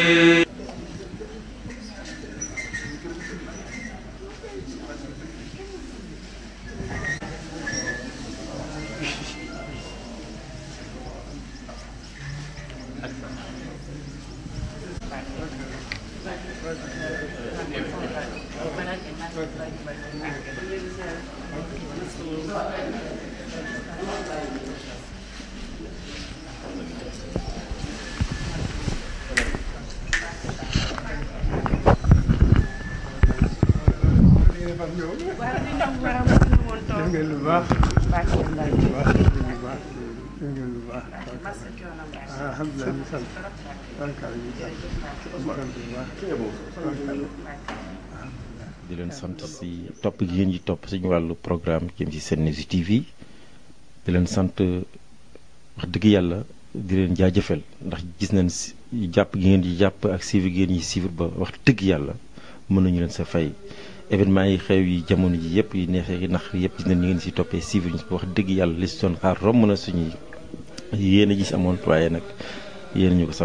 di leen sant si topp gi ngeen di topp suñu wàllu programme jëm ci Senews TV di leen sant wax dëgg yàlla di leen jaajëfal ndax gis nañ si jàpp gi ngeen di jàpp ak suivre gi ngeen di suivre ba wax dëgg yàlla mën nañu leen sa fay événement yi xew yi jamono ji yëpp yi neexee yi nax yëpp gis nañ ñu ngeen si toppee suivre ñu wax dëgg yàlla li si doon xaar romb na suñuy yéen a gis amoon waaye nag yéen ñu ko